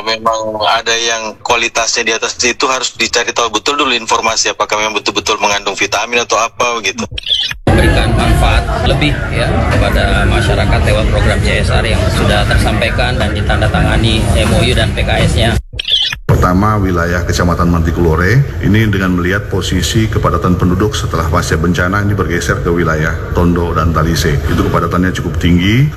memang ada yang kualitasnya di atas itu harus dicari tahu betul dulu informasi apakah memang betul-betul mengandung vitamin atau apa gitu. Memberikan manfaat lebih ya kepada masyarakat lewat program CSR yang sudah tersampaikan dan ditandatangani MOU dan PKS-nya. Pertama, wilayah Kecamatan Mantikulore ini dengan melihat posisi kepadatan penduduk setelah pasca bencana ini bergeser ke wilayah Tondo dan Talise. Itu kepadatannya cukup tinggi.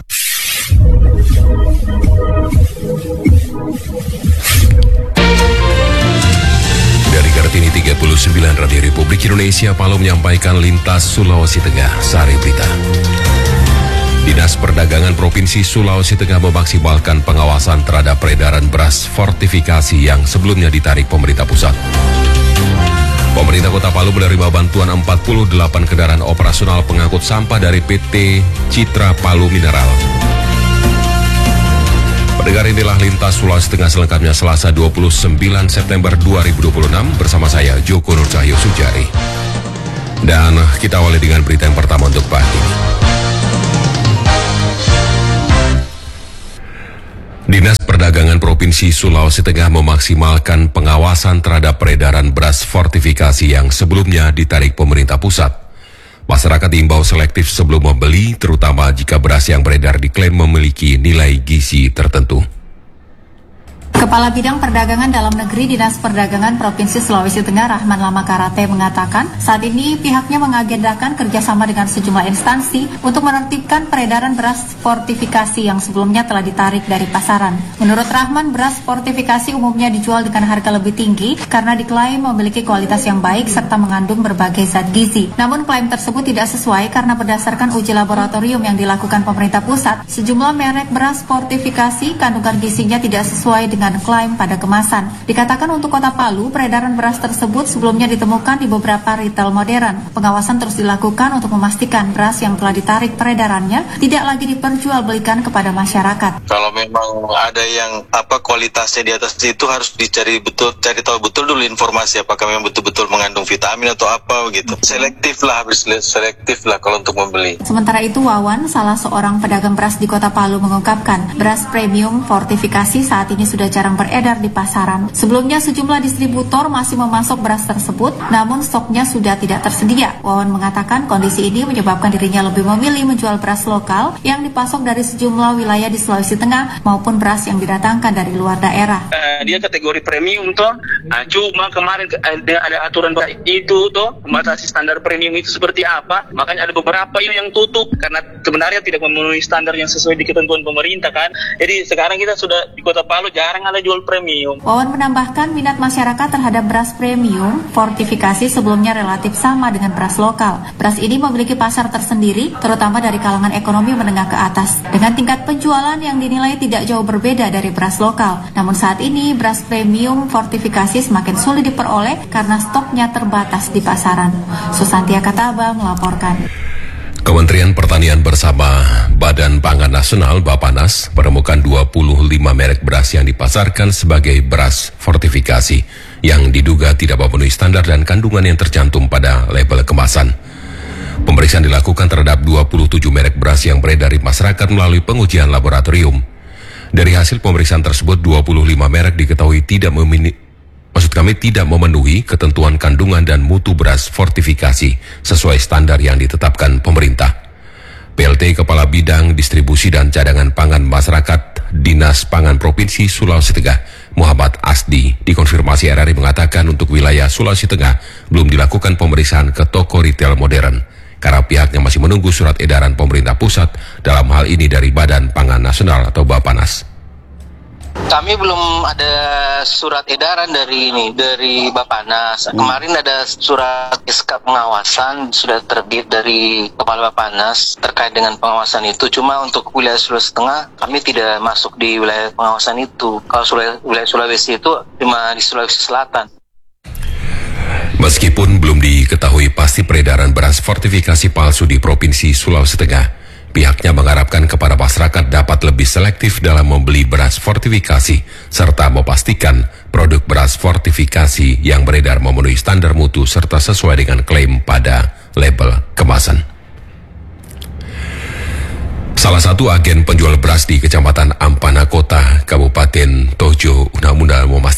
Dari Kartini 39 Radio Republik Indonesia, Palu menyampaikan lintas Sulawesi Tengah, Sari Berita. Dinas Perdagangan Provinsi Sulawesi Tengah memaksimalkan pengawasan terhadap peredaran beras fortifikasi yang sebelumnya ditarik pemerintah pusat. Pemerintah Kota Palu menerima bantuan 48 kendaraan operasional pengangkut sampah dari PT Citra Palu Mineral. Pendengar, inilah lintas Sulawesi Tengah selengkapnya Selasa 29 September 2026 bersama saya Joko Nur Cahyo Sujari. Dan kita awali dengan berita yang pertama untuk pagi ini. Dinas Perdagangan Provinsi Sulawesi Tengah memaksimalkan pengawasan terhadap peredaran beras fortifikasi yang sebelumnya ditarik pemerintah pusat. Masyarakat diimbau selektif sebelum membeli, terutama jika beras yang beredar diklaim memiliki nilai gizi tertentu. Kepala Bidang Perdagangan Dalam Negeri Dinas Perdagangan Provinsi Sulawesi Tengah Rahman Lamakarate mengatakan saat ini pihaknya mengagendakan kerjasama dengan sejumlah instansi untuk menertibkan peredaran beras fortifikasi yang sebelumnya telah ditarik dari pasaran. Menurut Rahman, beras fortifikasi umumnya dijual dengan harga lebih tinggi karena diklaim memiliki kualitas yang baik serta mengandung berbagai zat gizi. Namun klaim tersebut tidak sesuai karena berdasarkan uji laboratorium yang dilakukan pemerintah pusat, sejumlah merek beras fortifikasi kandungan gizinya tidak sesuai dengan klaim pada kemasan. Dikatakan untuk Kota Palu, peredaran beras tersebut sebelumnya ditemukan di beberapa retail modern. Pengawasan terus dilakukan untuk memastikan beras yang telah ditarik peredarannya tidak lagi diperjualbelikan kepada masyarakat. Kalau memang ada yang kualitasnya di atas itu harus cari tahu betul dulu informasi apakah memang betul-betul mengandung vitamin atau apa gitu. Selektif lah kalau untuk membeli. Sementara itu, Wawan, salah seorang pedagang beras di Kota Palu mengungkapkan beras premium fortifikasi saat ini sudah jarang beredar di pasaran. Sebelumnya sejumlah distributor masih memasok beras tersebut, namun stoknya sudah tidak tersedia. Wawan mengatakan kondisi ini menyebabkan dirinya lebih memilih menjual beras lokal yang dipasok dari sejumlah wilayah di Sulawesi Tengah maupun beras yang didatangkan dari luar daerah. Dia kategori premium toh, cuma kemarin ada aturan itu toh, membatasi standar premium itu seperti apa, makanya ada beberapa yang tutup karena sebenarnya tidak memenuhi standar yang sesuai di ketentuan pemerintah kan. Jadi sekarang kita sudah di Kota Palu jarang ada jual premium. Wawan menambahkan minat masyarakat terhadap beras premium fortifikasi sebelumnya relatif sama dengan beras lokal. Beras ini memiliki pasar tersendiri, terutama dari kalangan ekonomi menengah ke atas, dengan tingkat penjualan yang dinilai tidak jauh berbeda dari beras lokal. Namun saat ini beras premium fortifikasi semakin sulit diperoleh karena stoknya terbatas di pasaran. Susantia Kataba melaporkan. Kementerian Pertanian bersama Badan Pangan Nasional Bapanas menemukan 25 merek beras yang dipasarkan sebagai beras fortifikasi yang diduga tidak memenuhi standar dan kandungan yang tercantum pada label kemasan. Pemeriksaan dilakukan terhadap 27 merek beras yang beredar di masyarakat melalui pengujian laboratorium. Dari hasil pemeriksaan tersebut, 25 merek diketahui tidak memenuhi ketentuan kandungan dan mutu beras fortifikasi sesuai standar yang ditetapkan pemerintah. PLT Kepala Bidang Distribusi dan Cadangan Pangan Masyarakat Dinas Pangan Provinsi Sulawesi Tengah, Muhammad Asdi, dikonfirmasi RRI mengatakan untuk wilayah Sulawesi Tengah belum dilakukan pemeriksaan ke toko retail modern karena pihaknya masih menunggu surat edaran pemerintah pusat dalam hal ini dari Badan Pangan Nasional atau Bapanas. Kami belum ada surat edaran dari Bapanas. Kemarin ada surat SK pengawasan sudah terbit dari Kepala Bapanas terkait dengan pengawasan itu. Cuma untuk wilayah Sulawesi Tengah kami tidak masuk di wilayah pengawasan itu. Kalau wilayah Sulawesi itu cuma di Sulawesi Selatan. Meskipun belum diketahui pasti peredaran beras fortifikasi palsu di Provinsi Sulawesi Tengah, pihaknya mengharapkan kepada masyarakat dapat lebih selektif dalam membeli beras fortifikasi serta memastikan produk beras fortifikasi yang beredar memenuhi standar mutu serta sesuai dengan klaim pada label kemasan. Salah satu agen penjual beras di Kecamatan Ampana Kota, Kabupaten Tojo,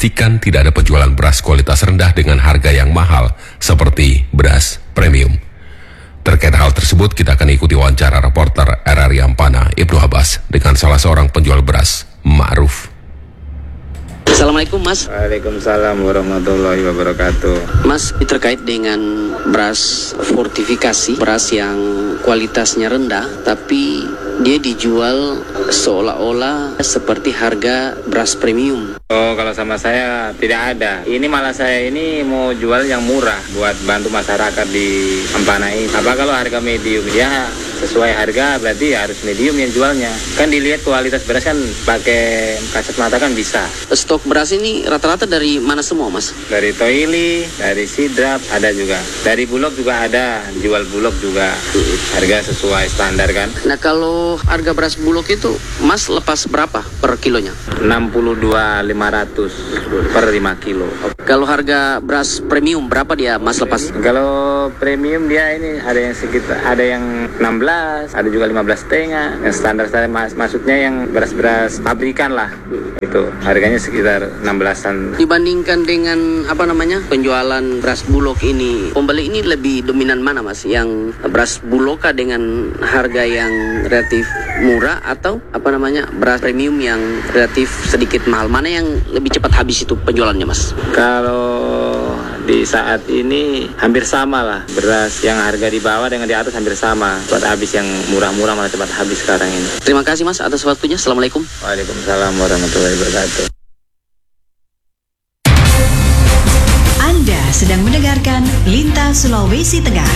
memastikan tidak ada penjualan beras kualitas rendah dengan harga yang mahal seperti beras premium. Terkait hal tersebut, kita akan ikuti wawancara reporter RRI Ampana Ibnu Abbas dengan salah seorang penjual beras, Ma'ruf. Assalamualaikum Mas. Waalaikumsalam warahmatullahi wabarakatuh. Mas, terkait dengan beras fortifikasi, beras yang kualitasnya rendah tapi dia dijual seolah-olah seperti harga beras premium. Oh, kalau sama saya tidak ada. Ini malah saya ini mau jual yang murah buat bantu masyarakat di Ampana ini. Apa kalau harga medium? Ya sesuai harga berarti harus medium yang jualnya. Kan dilihat kualitas beras kan pakai kasat mata kan bisa. Stok beras ini rata-rata dari mana semua Mas? Dari Toili, dari Sidrap ada juga. Dari Bulog juga ada, jual Bulog juga. Harga sesuai standar kan. Nah, kalau harga beras Bulog itu Mas lepas berapa per kilonya? 62.500 per 5 kilo. Kalau harga beras premium berapa dia Mas lepas? Kalau premium dia ini ada yang sekitar, ada yang 16, ada juga 15,5. Yang standar maksudnya yang beras-beras pabrikan lah. Itu harganya sekitar 16-an. Dibandingkan dengan penjualan beras Bulog ini, pembeli ini lebih dominan mana Mas? Yang beras Bulog dengan harga yang relatif murah atau beras premium yang relatif sedikit mahal? Mana yang lebih cepat habis itu penjualannya Mas? Kalau di saat ini hampir sama lah. Beras yang harga di bawah dengan di atas hampir sama. Cepat habis, yang murah-murah malah cepat habis sekarang ini. Terima kasih Mas atas waktunya. Assalamualaikum. Waalaikumsalam warahmatullahi wabarakatuh. Anda sedang mendengarkan Lintas Sulawesi Tengah.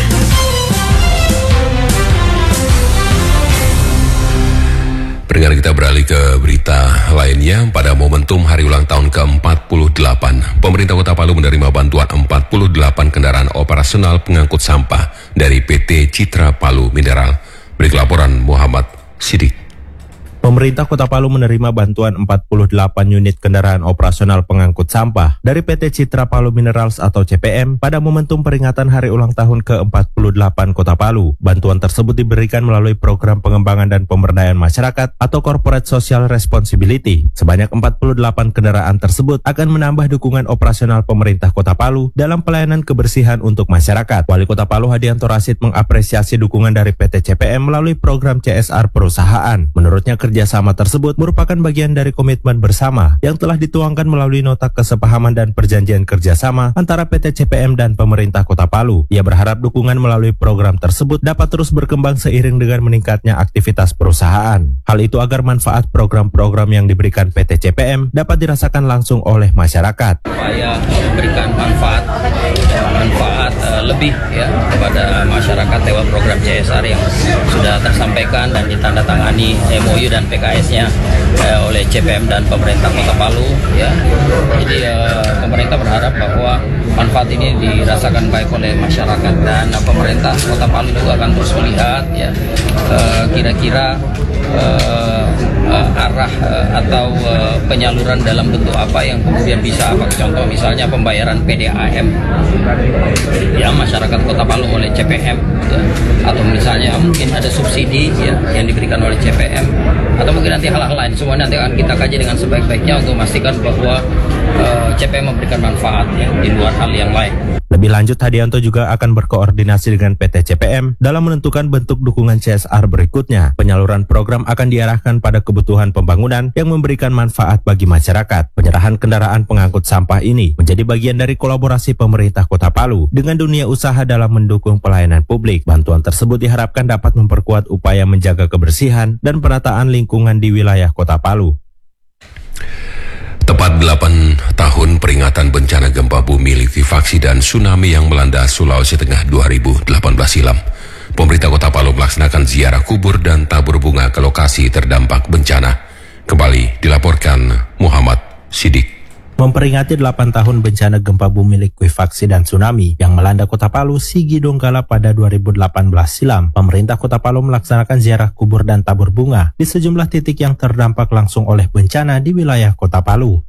Pendengar, kita beralih ke berita lainnya. Pada momentum hari ulang tahun ke-48, pemerintah Kota Palu menerima bantuan 48 kendaraan operasional pengangkut sampah dari PT Citra Palu Mineral. Berikut laporan Muhammad Sidik. Pemerintah Kota Palu menerima bantuan 48 unit kendaraan operasional pengangkut sampah dari PT Citra Palu Minerals atau CPM pada momentum peringatan hari ulang tahun ke-48 Kota Palu. Bantuan tersebut diberikan melalui program pengembangan dan pemberdayaan masyarakat atau Corporate Social Responsibility. Sebanyak 48 kendaraan tersebut akan menambah dukungan operasional pemerintah Kota Palu dalam pelayanan kebersihan untuk masyarakat. Wali Kota Palu Hadianto Rasid mengapresiasi dukungan dari PT CPM melalui program CSR perusahaan. Menurutnya, kerjasama tersebut merupakan bagian dari komitmen bersama yang telah dituangkan melalui nota kesepahaman dan perjanjian kerjasama antara PT CPM dan pemerintah Kota Palu. Ia berharap dukungan melalui program tersebut dapat terus berkembang seiring dengan meningkatnya aktivitas perusahaan. Hal itu agar manfaat program-program yang diberikan PT CPM dapat dirasakan langsung oleh masyarakat. Supaya memberikan manfaat lebih kepada masyarakat lewat program CSR yang sudah tersampaikan dan ditandatangani MOU dan PKS-nya oleh CPM dan pemerintah Kota Palu. Jadi pemerintah berharap bahwa manfaat ini dirasakan baik oleh masyarakat, dan pemerintah Kota Palu juga akan terus melihat kira-kira arah atau penyaluran dalam bentuk apa yang kemudian bisa, contoh misalnya pembayaran PDAM masyarakat Kota Palu oleh CPM, atau misalnya mungkin ada subsidi yang diberikan oleh CPM, atau mungkin nanti hal-hal lain. Semua nanti akan kita kaji dengan sebaik-baiknya untuk memastikan bahwa CPM memberikan manfaat di luar hal yang lain. Lebih lanjut, Hadianto juga akan berkoordinasi dengan PT CPM dalam menentukan bentuk dukungan CSR berikutnya. Penyaluran program akan diarahkan pada kebutuhan pembangunan yang memberikan manfaat bagi masyarakat. Penyerahan kendaraan pengangkut sampah ini menjadi bagian dari kolaborasi pemerintah Kota Palu dengan dunia usaha dalam mendukung pelayanan publik. Bantuan tersebut diharapkan dapat memperkuat upaya menjaga kebersihan dan penataan lingkungan di wilayah Kota Palu. Tepat 8 tahun peringatan bencana gempa bumi, likuifaksi dan tsunami yang melanda Sulawesi Tengah 2018 silam, pemerintah Kota Palu melaksanakan ziarah kubur dan tabur bunga ke lokasi terdampak bencana. Kembali dilaporkan Muhammad Sidik. Memperingati 8 tahun bencana gempa bumi, likuifaksi dan tsunami yang melanda Kota Palu, Sigi Donggala pada 2018 silam, pemerintah Kota Palu melaksanakan ziarah kubur dan tabur bunga di sejumlah titik yang terdampak langsung oleh bencana di wilayah Kota Palu.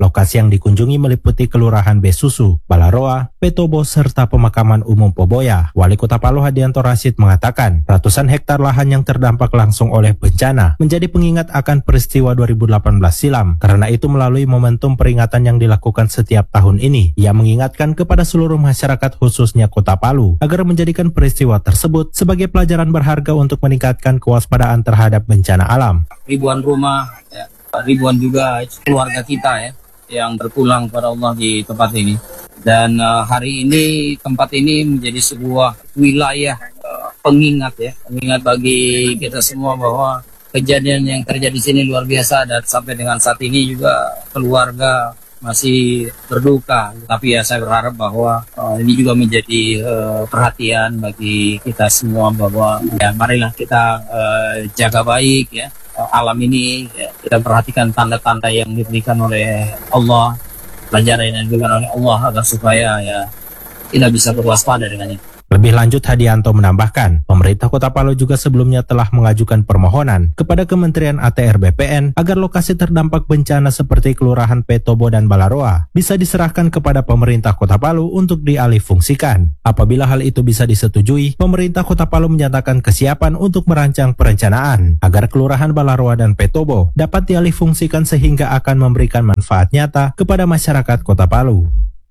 Lokasi yang dikunjungi meliputi Kelurahan Besusu, Balaroa, Petobo, serta Pemakaman Umum Poboya. Wali Kota Palu Hadianto Rashid mengatakan, ratusan hektar lahan yang terdampak langsung oleh bencana menjadi pengingat akan peristiwa 2018 silam. Karena itu melalui momentum peringatan yang dilakukan setiap tahun ini, ia mengingatkan kepada seluruh masyarakat khususnya Kota Palu agar menjadikan peristiwa tersebut sebagai pelajaran berharga untuk meningkatkan kewaspadaan terhadap bencana alam. Ribuan rumah, ribuan juga keluarga kita yang berpulang kepada Allah di tempat ini. Dan hari ini tempat ini menjadi sebuah wilayah pengingat bagi kita semua bahwa kejadian yang terjadi di sini luar biasa, dan sampai dengan saat ini juga keluarga masih berduka. Tapi saya berharap bahwa ini juga menjadi perhatian bagi kita semua bahwa marilah kita jaga baik alam ini, kita perhatikan tanda-tanda yang diberikan oleh Allah, pelajaran yang diberikan oleh Allah agar supaya kita bisa berwaspada dengannya. Lebih lanjut, Hadianto menambahkan, pemerintah Kota Palu juga sebelumnya telah mengajukan permohonan kepada Kementerian ATR BPN agar lokasi terdampak bencana seperti Kelurahan Petobo dan Balaroa bisa diserahkan kepada pemerintah Kota Palu untuk dialihfungsikan. Apabila hal itu bisa disetujui, pemerintah Kota Palu menyatakan kesiapan untuk merancang perencanaan agar Kelurahan Balaroa dan Petobo dapat dialihfungsikan sehingga akan memberikan manfaat nyata kepada masyarakat Kota Palu.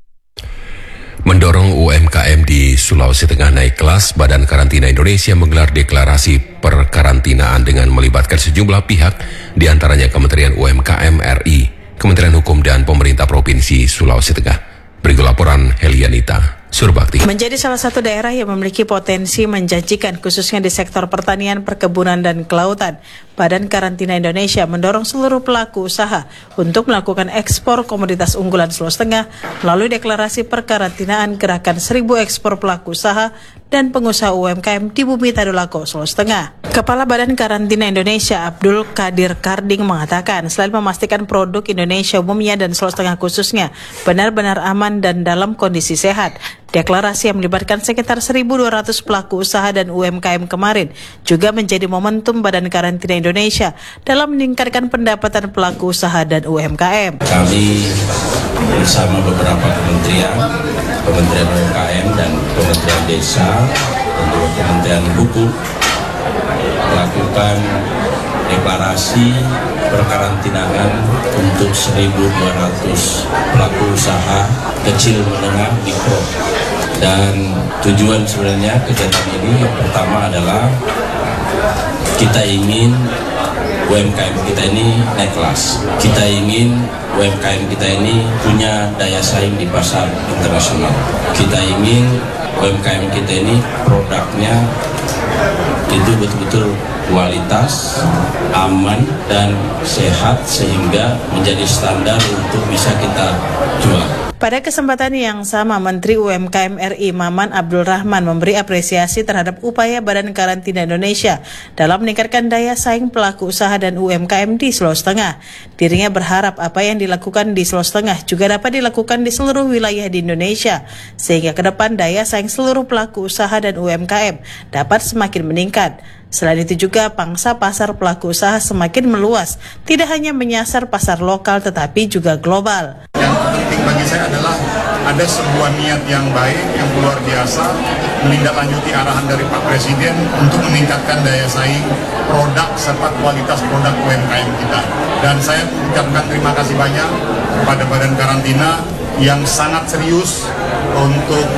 Mendorong UMKM di Sulawesi Tengah naik kelas, Badan Karantina Indonesia menggelar deklarasi perkarantinaan dengan melibatkan sejumlah pihak, diantaranya Kementerian UMKM RI, Kementerian Hukum, dan Pemerintah Provinsi Sulawesi Tengah. Berikut laporan Helianita Surbakti. Menjadi salah satu daerah yang memiliki potensi menjanjikan khususnya di sektor pertanian, perkebunan, dan kelautan, Badan Karantina Indonesia mendorong seluruh pelaku usaha untuk melakukan ekspor komoditas unggulan Sulawesi Tengah melalui deklarasi perkarantinaan Gerakan 1000 Ekspor Pelaku Usaha dan Pengusaha UMKM di Bumi Tadulako, Sulawesi Tengah. Kepala Badan Karantina Indonesia Abdul Qadir Karding mengatakan, selain memastikan produk Indonesia umumnya dan Sulawesi Tengah khususnya benar-benar aman dan dalam kondisi sehat, deklarasi yang melibatkan sekitar 1.200 pelaku usaha dan UMKM kemarin juga menjadi momentum Badan Karantina Indonesia dalam meningkatkan pendapatan pelaku usaha dan UMKM. Kami bersama beberapa kementerian UMKM dan Kementerian Desa dan juga Kementerian Hukum melakukan deklarasi perkarantinaan untuk 1.200 pelaku usaha kecil, menengah, mikro. Dan tujuan sebenarnya kegiatan ini yang pertama adalah kita ingin UMKM kita ini naik kelas. Kita ingin UMKM kita ini punya daya saing di pasar internasional. Kita ingin UMKM kita ini produknya itu betul-betul kualitas, aman, dan sehat sehingga menjadi standar untuk bisa kita jual. Pada kesempatan yang sama, Menteri UMKM RI Maman Abdul Rahman memberi apresiasi terhadap upaya Badan Karantina Indonesia dalam meningkatkan daya saing pelaku usaha dan UMKM di Sulawesi Tengah. Dirinya berharap apa yang dilakukan di Sulawesi Tengah juga dapat dilakukan di seluruh wilayah di Indonesia, sehingga ke depan daya saing seluruh pelaku usaha dan UMKM dapat semakin meningkat. Selain itu juga pangsa pasar pelaku usaha semakin meluas, tidak hanya menyasar pasar lokal tetapi juga global. Yang penting bagi saya adalah ada sebuah niat yang baik, yang luar biasa, menindaklanjuti arahan dari Pak Presiden untuk meningkatkan daya saing produk serta kualitas produk UMKM kita. Dan saya mengucapkan terima kasih banyak kepada Badan Karantina yang sangat serius untuk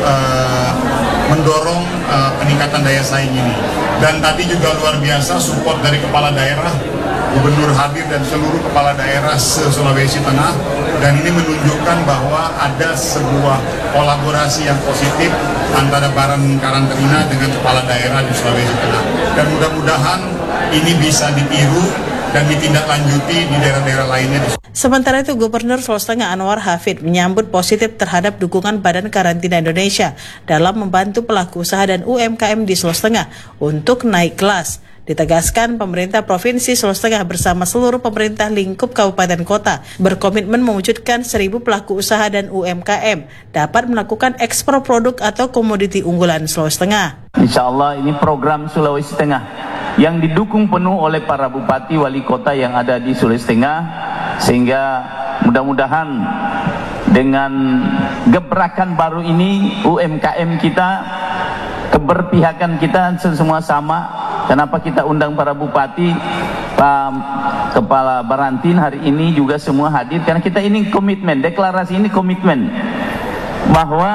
mendorong peningkatan daya saing ini. Dan tadi juga luar biasa support dari kepala daerah, gubernur hadir dan seluruh kepala daerah se-Sulawesi Tengah, dan ini menunjukkan bahwa ada sebuah kolaborasi yang positif antara Badan Karantina dengan kepala daerah di Sulawesi Tengah. Dan mudah-mudahan ini bisa ditiru dan ditindaklanjuti di daerah-daerah lainnya. Sementara itu, Gubernur Sulawesi Tengah Anwar Hafid menyambut positif terhadap dukungan Badan Karantina Indonesia dalam membantu pelaku usaha dan UMKM di Sulawesi Tengah untuk naik kelas. Ditegaskan, pemerintah Provinsi Sulawesi Tengah bersama seluruh pemerintah lingkup kabupaten kota berkomitmen mewujudkan 1.000 pelaku usaha dan UMKM dapat melakukan ekspor produk atau komoditi unggulan Sulawesi Tengah. Insya Allah ini program Sulawesi Tengah yang didukung penuh oleh para bupati wali kota yang ada di Sulawesi Tengah, sehingga Mudah-mudahan dengan gebrakan baru ini UMKM kita, keberpihakan kita semua sama. Kenapa kita undang para bupati, Pak Kepala Barantin hari ini juga semua hadir, karena kita ini komitmen, deklarasi ini komitmen bahwa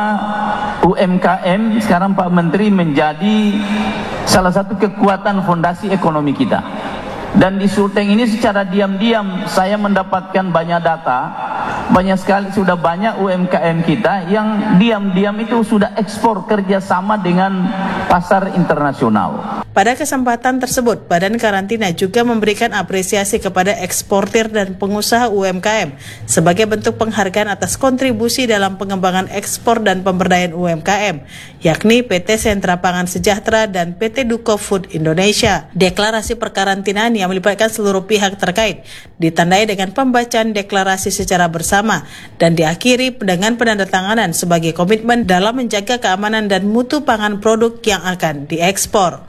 UMKM sekarang Pak Menteri menjadi salah satu kekuatan fondasi ekonomi kita. Dan di Sulteng ini secara diam-diam saya mendapatkan banyak data, banyak sekali, sudah banyak UMKM kita yang diam-diam itu sudah ekspor kerjasama dengan pasar internasional. Pada kesempatan tersebut, Badan Karantina juga memberikan apresiasi kepada eksportir dan pengusaha UMKM sebagai bentuk penghargaan atas kontribusi dalam pengembangan ekspor dan pemberdayaan UMKM, yakni PT Sentra Pangan Sejahtera dan PT Duko Food Indonesia. Deklarasi perkarantinaan yang melibatkan seluruh pihak terkait ditandai dengan pembacaan deklarasi secara bersama dan diakhiri dengan penandatanganan sebagai komitmen dalam menjaga keamanan dan mutu pangan produk yang akan diekspor.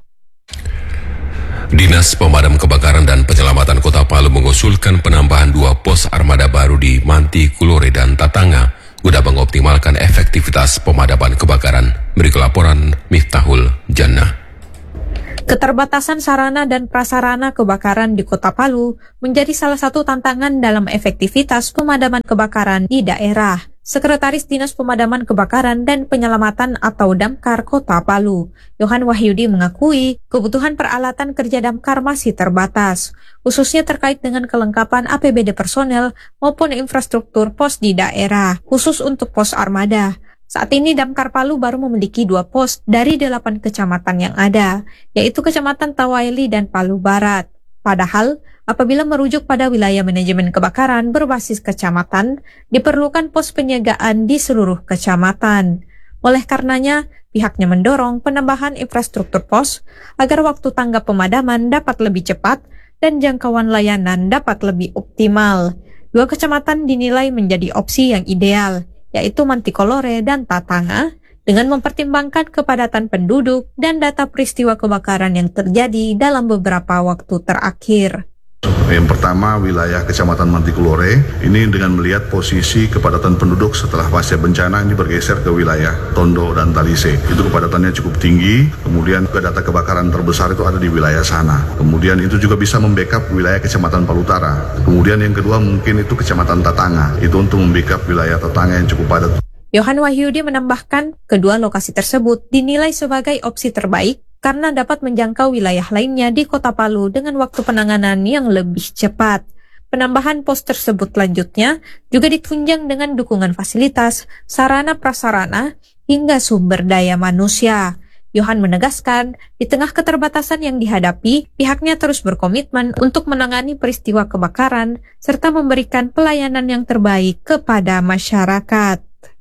Dinas Pemadam Kebakaran dan Penyelamatan Kota Palu mengusulkan penambahan 2 pos armada baru di Manti, Kulore, dan Tatanga guna mengoptimalkan efektivitas pemadaman kebakaran. Berikut laporan Miftahul Jannah. Keterbatasan sarana dan prasarana kebakaran di Kota Palu menjadi salah satu tantangan dalam efektivitas pemadaman kebakaran di daerah. Sekretaris Dinas Pemadaman Kebakaran dan Penyelamatan atau Damkar Kota Palu, Yohan Wahyudi, mengakui kebutuhan peralatan kerja damkar masih terbatas, khususnya terkait dengan kelengkapan APBD personel maupun infrastruktur pos di daerah, khusus untuk pos armada. Saat ini Damkar Palu baru memiliki 2 pos dari 8 kecamatan yang ada, yaitu Kecamatan Tawaili dan Palu Barat. Padahal, apabila merujuk pada wilayah manajemen kebakaran berbasis kecamatan, diperlukan pos penjagaan di seluruh kecamatan. Oleh karenanya, pihaknya mendorong penambahan infrastruktur pos agar waktu tanggap pemadaman dapat lebih cepat dan jangkauan layanan dapat lebih optimal. 2 kecamatan dinilai menjadi opsi yang ideal, yaitu Mantikolore dan Tatanga, dengan mempertimbangkan kepadatan penduduk dan data peristiwa kebakaran yang terjadi dalam beberapa waktu terakhir. Yang pertama, wilayah Kecamatan Mantikulore ini dengan melihat posisi kepadatan penduduk setelah pasca bencana ini bergeser ke wilayah Tondo dan Talise. Itu kepadatannya cukup tinggi, kemudian data kebakaran terbesar itu ada di wilayah sana. Kemudian itu juga bisa membackup wilayah Kecamatan Palutara. Kemudian yang kedua mungkin itu Kecamatan Tatanga, itu untuk membackup wilayah Tatanga yang cukup padat. Yohan Wahyudi menambahkan, kedua lokasi tersebut dinilai sebagai opsi terbaik karena dapat menjangkau wilayah lainnya di Kota Palu dengan waktu penanganan yang lebih cepat. Penambahan pos tersebut lanjutnya juga ditunjang dengan dukungan fasilitas, sarana prasarana, hingga sumber daya manusia. Yohan menegaskan, di tengah keterbatasan yang dihadapi, pihaknya terus berkomitmen untuk menangani peristiwa kebakaran serta memberikan pelayanan yang terbaik kepada masyarakat.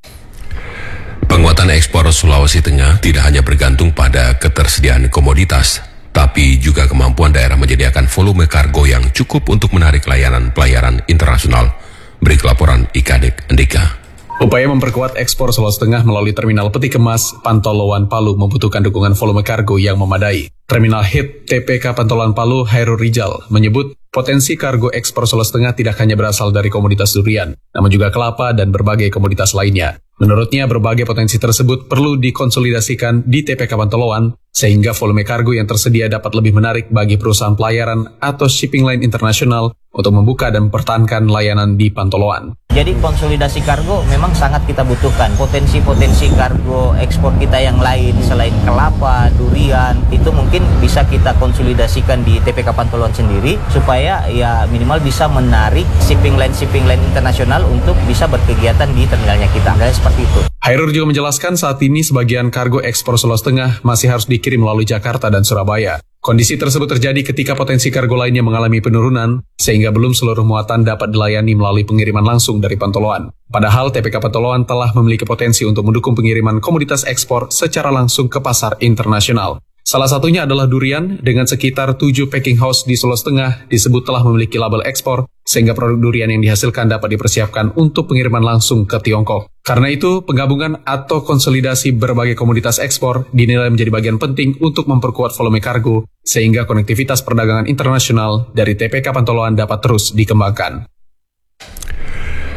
Penguatan ekspor Sulawesi Tengah tidak hanya bergantung pada ketersediaan komoditas, tapi juga kemampuan daerah menyediakan volume kargo yang cukup untuk menarik layanan pelayaran internasional. Berikut laporan Ikadek Andika. Upaya memperkuat ekspor Sulawesi Tengah melalui Terminal Peti Kemas Pantoloan Palu membutuhkan dukungan volume kargo yang memadai. Terminal HIT TPK Pantoloan Palu Hairul Rijal menyebut potensi kargo ekspor Sulawesi Tengah tidak hanya berasal dari komoditas durian, namun juga kelapa dan berbagai komoditas lainnya. Menurutnya, berbagai potensi tersebut perlu dikonsolidasikan di TPK Pantoloan sehingga volume kargo yang tersedia dapat lebih menarik bagi perusahaan pelayaran atau shipping line internasional untuk membuka dan mempertahankan layanan di Pantoloan. Jadi konsolidasi kargo memang sangat kita butuhkan. Potensi-potensi kargo ekspor kita yang lain selain kelapa, durian, itu mungkin bisa kita konsolidasikan di TPK Pantoloan sendiri supaya ya minimal bisa menarik shipping line internasional untuk bisa berkegiatan di terminalnya kita. Seperti itu. Hairul juga menjelaskan saat ini sebagian kargo ekspor Sulawesi Tengah masih harus dikirim melalui Jakarta dan Surabaya. Kondisi tersebut terjadi ketika potensi kargo lainnya mengalami penurunan, sehingga belum seluruh muatan dapat dilayani melalui pengiriman langsung dari Pantoloan. Padahal TPK Pantoloan telah memiliki potensi untuk mendukung pengiriman komoditas ekspor secara langsung ke pasar internasional. Salah satunya adalah durian, dengan sekitar 7 packing house di Sulawesi Tengah disebut telah memiliki label ekspor, sehingga produk durian yang dihasilkan dapat dipersiapkan untuk pengiriman langsung ke Tiongkok. Karena itu, penggabungan atau konsolidasi berbagai komoditas ekspor dinilai menjadi bagian penting untuk memperkuat volume kargo, sehingga konektivitas perdagangan internasional dari TPK Pantoloan dapat terus dikembangkan.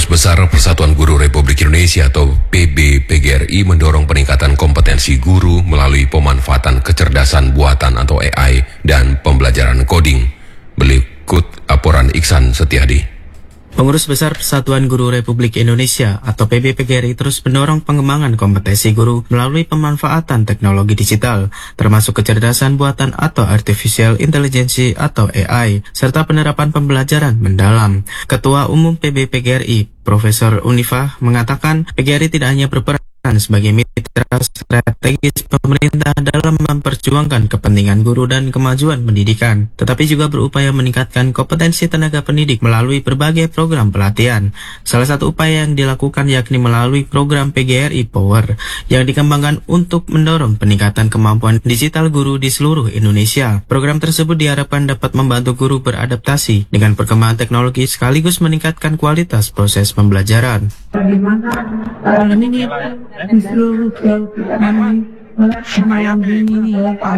Pengurus Besar Persatuan Guru Republik Indonesia atau PBPGRI mendorong peningkatan kompetensi guru melalui pemanfaatan kecerdasan buatan atau AI dan pembelajaran coding. Berikut laporan Iksan Setiadi. Pengurus Besar Persatuan Guru Republik Indonesia atau PBPGRI terus mendorong pengembangan kompetensi guru melalui pemanfaatan teknologi digital, termasuk kecerdasan buatan atau artificial intelligence atau AI, serta penerapan pembelajaran mendalam. Ketua Umum PBPGRI, Profesor Unifah, mengatakan PGRI tidak hanya berperan sebagai mitra strategis pemerintah dalam memperjuangkan kepentingan guru dan kemajuan pendidikan, tetapi juga berupaya meningkatkan kompetensi tenaga pendidik melalui berbagai program pelatihan. Salah satu upaya yang dilakukan yakni melalui program PGRI Power yang dikembangkan untuk mendorong peningkatan kemampuan digital guru di seluruh Indonesia. Program tersebut diharapkan dapat membantu guru beradaptasi dengan perkembangan teknologi sekaligus meningkatkan kualitas proses pembelajaran. Bagaimana ini di seluruh kami melaksanakan ini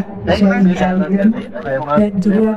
dan juga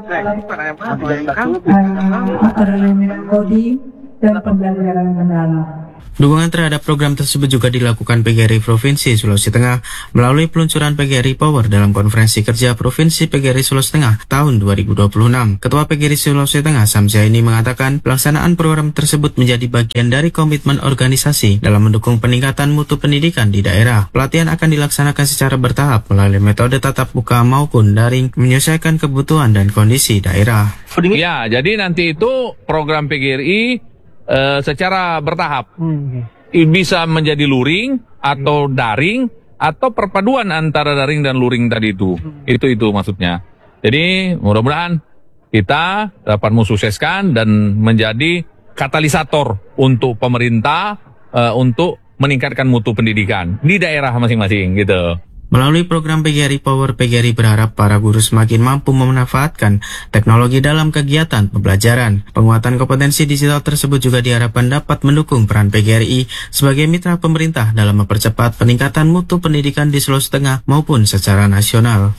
coding dan pembelajaran mendalam. Dukungan terhadap program tersebut juga dilakukan PGRI Provinsi Sulawesi Tengah melalui peluncuran PGRI Power dalam Konferensi Kerja Provinsi PGRI Sulawesi Tengah tahun 2026. Ketua PGRI Sulawesi Tengah Samjaini mengatakan pelaksanaan program tersebut menjadi bagian dari komitmen organisasi dalam mendukung peningkatan mutu pendidikan di daerah. Pelatihan akan dilaksanakan secara bertahap melalui metode tatap muka maupun daring menyesuaikan kebutuhan dan kondisi daerah. Ya, jadi nanti itu program PGRI secara bertahap bisa menjadi luring atau daring atau perpaduan antara daring dan luring tadi itu maksudnya. Jadi mudah-mudahan kita dapat mensukseskan dan menjadi katalisator untuk pemerintah untuk meningkatkan mutu pendidikan di daerah masing-masing gitu. Melalui program PGRI Power, PGRI berharap para guru semakin mampu memanfaatkan teknologi dalam kegiatan pembelajaran. Penguatan kompetensi digital tersebut juga diharapkan dapat mendukung peran PGRI sebagai mitra pemerintah dalam mempercepat peningkatan mutu pendidikan di Sulawesi Tengah maupun secara nasional.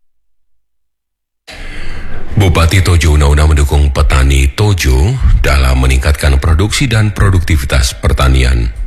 Bupati Tojo Una-Una mendukung petani Tojo dalam meningkatkan produksi dan produktivitas pertanian.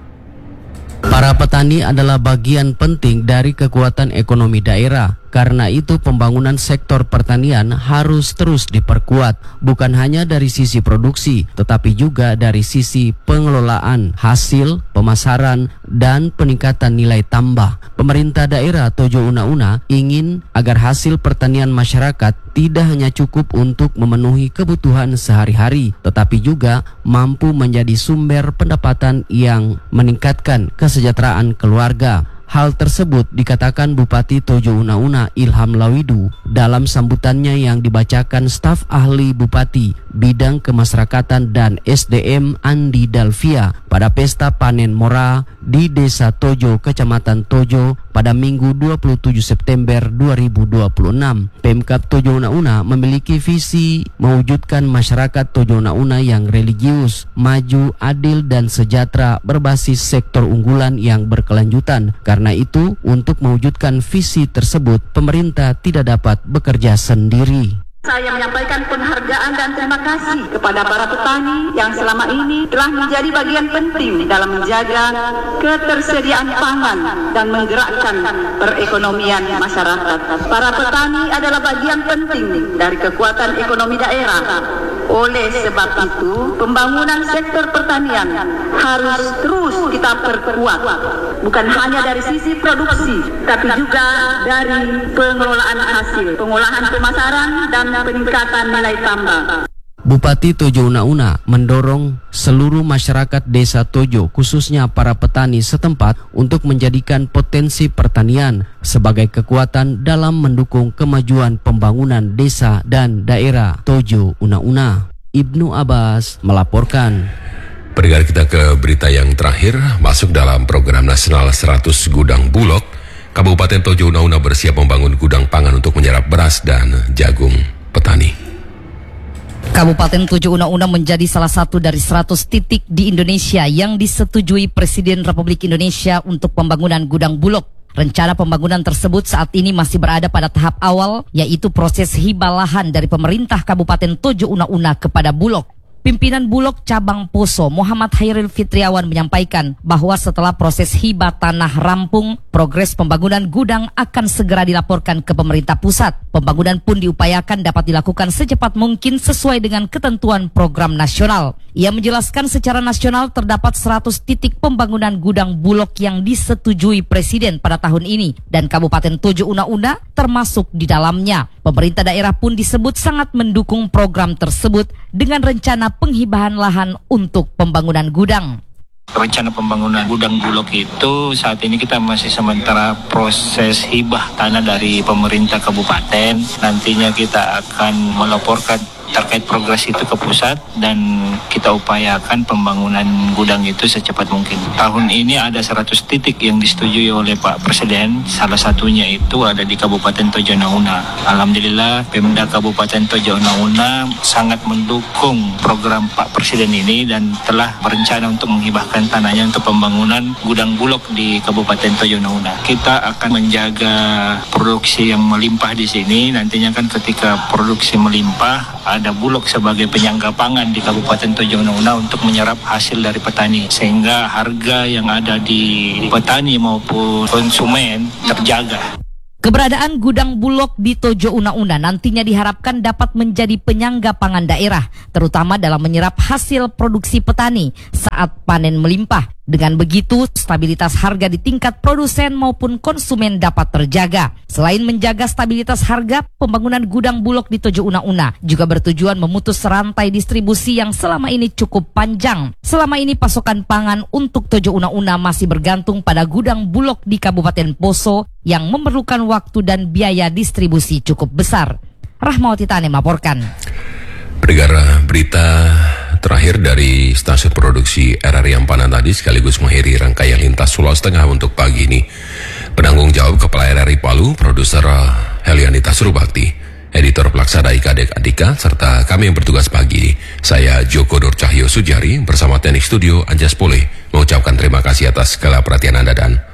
Para petani adalah bagian penting dari kekuatan ekonomi daerah. Karena itu pembangunan sektor pertanian harus terus diperkuat, bukan hanya dari sisi produksi, tetapi juga dari sisi pengelolaan hasil, pemasaran, dan peningkatan nilai tambah. Pemerintah daerah Tojo Una-Una ingin agar hasil pertanian masyarakat tidak hanya cukup untuk memenuhi kebutuhan sehari-hari, tetapi juga mampu menjadi sumber pendapatan yang meningkatkan kesejahteraan keluarga. Hal tersebut dikatakan Bupati Tojo Una-Una Ilham Lawidu dalam sambutannya yang dibacakan staf ahli Bupati Bidang Kemasyarakatan dan SDM Andi Dalvia pada pesta panen mora di Desa Tojo, Kecamatan Tojo pada Minggu 27 September 2026. Pemkab Tojo Una-Una memiliki visi mewujudkan masyarakat Tojo Una-Una yang religius, maju, adil, dan sejahtera berbasis sektor unggulan yang berkelanjutan. Karena itu, untuk mewujudkan visi tersebut, pemerintah tidak dapat bekerja sendiri. Saya menyampaikan penghargaan dan terima kasih kepada para petani yang selama ini telah menjadi bagian penting dalam menjaga ketersediaan pangan dan menggerakkan perekonomian masyarakat. Para petani adalah bagian penting dari kekuatan ekonomi daerah. Oleh sebab itu, pembangunan sektor pertanian harus terus kita perkuat, bukan hanya dari sisi produksi, tapi juga dari pengelolaan hasil, pengolahan pemasaran, dan peningkatan nilai tambah. Bupati Tojo Una-Una mendorong seluruh masyarakat Desa Tojo, khususnya para petani setempat, untuk menjadikan potensi pertanian sebagai kekuatan dalam mendukung kemajuan pembangunan desa dan daerah Tojo Una-Una. Ibnu Abbas melaporkan. Pendengar, kita ke berita yang terakhir. Masuk dalam program nasional 100 gudang bulog, Kabupaten Tojo Una-Una bersiap membangun gudang pangan untuk menyerap beras dan jagung petani. Kabupaten Tojo Una-Una menjadi salah satu dari 100 titik di Indonesia yang disetujui Presiden Republik Indonesia untuk pembangunan gudang bulog. Rencana pembangunan tersebut saat ini masih berada pada tahap awal, yaitu proses hibah lahan dari pemerintah Kabupaten Tojo Una-Una kepada Bulog. Pimpinan Bulog Cabang Poso Muhammad Hairil Fitriawan menyampaikan bahwa setelah proses hibah tanah rampung, progres pembangunan gudang akan segera dilaporkan ke pemerintah pusat. Pembangunan pun diupayakan dapat dilakukan secepat mungkin sesuai dengan ketentuan program nasional. Ia menjelaskan secara nasional terdapat 100 titik pembangunan gudang Bulog yang disetujui Presiden pada tahun ini dan Kabupaten Tojo Una-Una termasuk di dalamnya. Pemerintah daerah pun disebut sangat mendukung program tersebut dengan rencana penghibahan lahan untuk pembangunan gudang. Rencana pembangunan gudang Bulog itu saat ini kita masih sementara proses hibah tanah dari pemerintah kabupaten. Nantinya kita akan melaporkan terkait progres itu ke pusat dan kita upayakan pembangunan gudang itu secepat mungkin. Tahun ini ada 100 titik yang disetujui oleh Pak Presiden, salah satunya itu ada di Kabupaten Tojo Una-Una. Alhamdulillah Pemda Kabupaten Tojo Una-Una sangat mendukung program Pak Presiden ini dan telah berencana untuk menghibahkan tanahnya untuk pembangunan gudang Bulog di Kabupaten Tojo Una-Una. Kita akan menjaga produksi yang melimpah di sini, nantinya kan ketika produksi melimpah ada Bulog sebagai penyangga pangan di Kabupaten Tojo Una-Una untuk menyerap hasil dari petani sehingga harga yang ada di petani maupun konsumen terjaga. Keberadaan gudang Bulog di Tojo Una-Una nantinya diharapkan dapat menjadi penyangga pangan daerah, terutama dalam menyerap hasil produksi petani saat panen melimpah. Dengan begitu, stabilitas harga di tingkat produsen maupun konsumen dapat terjaga. Selain menjaga stabilitas harga, pembangunan gudang Bulog di Tojo Una-Una juga bertujuan memutus rantai distribusi yang selama ini cukup panjang. Selama ini pasokan pangan untuk Tojo Una-Una masih bergantung pada gudang Bulog di Kabupaten Poso yang memerlukan waktu dan biaya distribusi cukup besar. Rahmawati Tane melaporkan. Pendengar, berita terakhir dari stasiun produksi RRI Ampanan tadi sekaligus mengakhiri rangkaian lintas Sulawesi Tengah untuk pagi ini. Penanggung jawab Kepala RRI Palu, Produser Helianita Surubakti, Editor Pelaksana Ika Adika, serta kami yang bertugas pagi ini. Saya Joko Nur Cahyo Sujari bersama teknik studio Anjas Pole mengucapkan terima kasih atas segala perhatian Anda dan